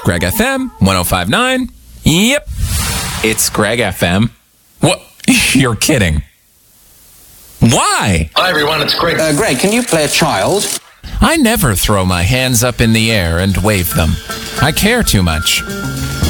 Greg FM 1059. Yep, it's Greg FM. What? You're kidding. Why? Hi, everyone. It's Greg. Greg, can you play a child? I never throw my hands up in the air and wave them. I care too much.